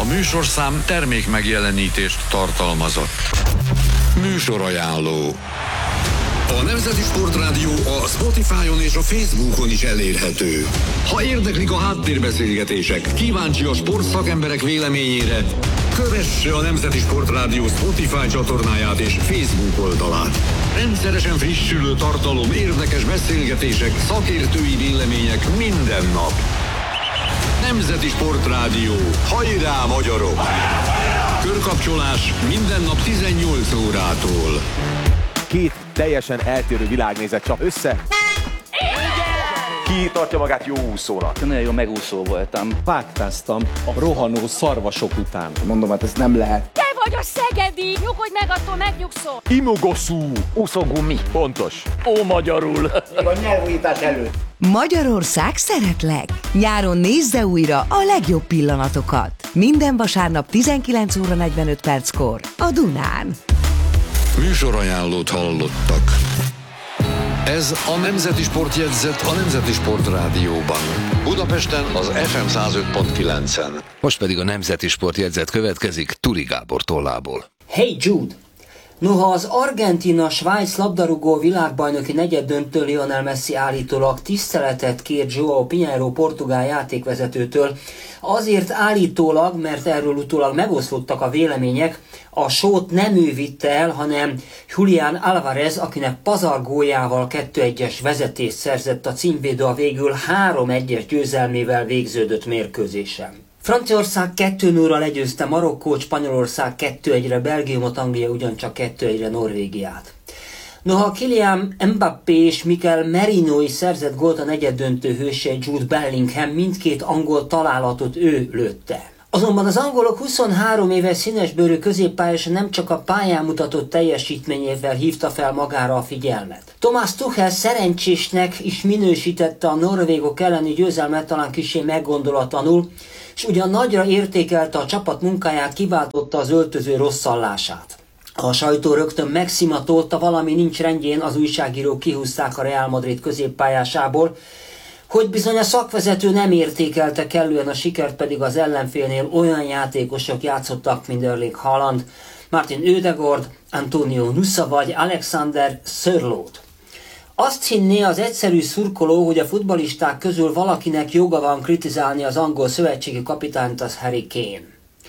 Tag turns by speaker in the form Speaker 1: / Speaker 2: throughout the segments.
Speaker 1: A műsorszám termék megjelenítést tartalmazott. Műsorajánló. A Nemzeti Sportrádió a Spotify-on és a Facebookon is elérhető. Ha érdeklik a háttérbeszélgetések, kíváncsi a sportszakemberek véleményére, kövesse a Nemzeti Sportrádió Spotify csatornáját és Facebook oldalát. Rendszeresen frissülő tartalom, érdekes beszélgetések, szakértői vélemények minden nap. Nemzeti Sportrádió. Hajrá, magyarok! Körkapcsolás minden nap 18 órától.
Speaker 2: Két teljesen eltérő világnézet csap össze. Ki tartja magát jó úszónak?
Speaker 3: Nagyon jó megúszó voltam.
Speaker 4: Vágtáztam a rohanó szarvasok után.
Speaker 5: Mondom, hát ez nem lehet.
Speaker 6: Te vagy a szegedi! Nyugodj meg, attól megnyugszol!
Speaker 2: Imogoszú.
Speaker 3: Úszógumi.
Speaker 2: Pontos.
Speaker 3: Ó, magyarul.
Speaker 5: A nyelvújítás előtt.
Speaker 7: Magyarország szeretlek! Nyáron nézze újra a legjobb pillanatokat. Minden vasárnap 19 óra 45 perckor a Dunán.
Speaker 1: Műsorajánlót hallottak. Ez a Nemzeti Sportjegyzet a Nemzeti Sportrádióban. Budapesten az FM 105.9-en.
Speaker 8: Most pedig a Nemzeti Sportjegyzet következik Turi Gábor tollából.
Speaker 9: Hey Jude! Noha az Argentína-Svájc labdarúgó világbajnoki negyeddöntő Lionel Messi állítólag tiszteletet kért João Pinheiro portugál játékvezetőtől, azért állítólag, mert erről utólag megoszlottak a vélemények, a sót nem ő vitte el, hanem Julián Álvarez, akinek pazargójával 2-1-es vezetést szerzett a címvédő a végül 3-1-es győzelmével végződött mérkőzésen. Franciaország 2-0-ra legyőzte Marokkót, Spanyolország 2-1-re Belgiumot, Anglia ugyancsak 2-1-re Norvégiát. Noha Kylian Mbappé és Mikel Merino is szerzett gólt, a negyeddöntő hőse Jude Bellingham mindkét angol találatot ő lőtte. Azonban az angolok 23 éves színesbőrű középpályása nem csak a pályán mutatott teljesítményével hívta fel magára a figyelmet. Thomas Tuchel szerencsésnek is minősítette a norvégok elleni győzelmet, talán kissé meggondolatlanul, és ugyan nagyra értékelte a csapat munkáját, kiváltotta az öltöző rosszallását. A sajtó rögtön megszimatolta, valami nincs rendjén, az újságírók kihúzták a Real Madrid középpályásából, hogy bizony a szakvezető nem értékelte kellően a sikert, pedig az ellenfélnél olyan játékosok játszottak, mint Erling Haaland, Martin Ödegaard, Antonio Nusa vagy Alexander Sörloth. Azt hinné az egyszerű szurkoló, hogy a futballisták közül valakinek joga van kritizálni az angol szövetségi kapitányt, az Harry Kane.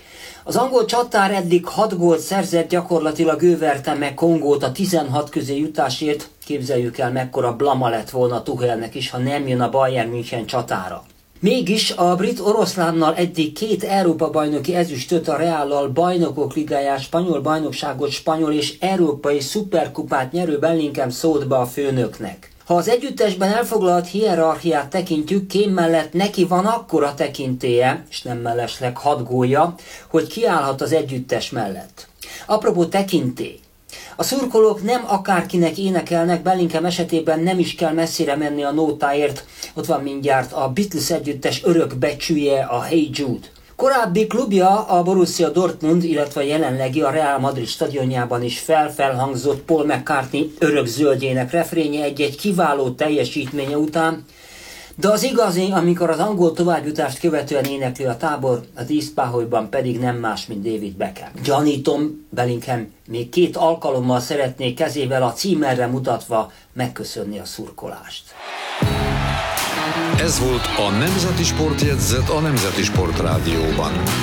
Speaker 9: Az angol csatár eddig 6 gólt szerzett, gyakorlatilag ő verte meg Kongót a 16 közé jutásért. Képzeljük el, mekkora blama lett volna Tuchelnek is, ha nem jön a Bayern München csatára. Mégis a brit oroszlánnal eddig 2 Európa-bajnoki ezüstöt, a Reállal bajnokok ligáját, spanyol bajnokságot, spanyol és európai szuperkupát nyerő Bellingham szólt be a főnöknek. Ha az együttesben elfoglalt hierarchiát tekintjük, Kane mellett neki van akkora tekintélye, és nem mellesleg 6 gólja, hogy kiállhat az együttes mellett. Apropó tekintély. A szurkolók nem akárkinek énekelnek, Bellingham esetében nem is kell messzire menni a nótáért, ott van mindjárt a Beatles együttes örök becsűje, a Hey Jude. Korábbi klubja, a Borussia Dortmund, illetve jelenlegi a Real Madrid stadionjában is felhangzott Paul McCartney örök zöldjének refrénye egy-egy kiváló teljesítménye után, de az igazi, amikor az angol továbbjutást követően énekli a tábor, a díszpáholyban pedig nem más, mint David Beckham. Gyanítom, Bellingham még 2 alkalommal szeretné kezével a címerre mutatva megköszönni a szurkolást.
Speaker 1: Ez volt a Nemzeti Sportjegyzet a Nemzeti Sportrádióban.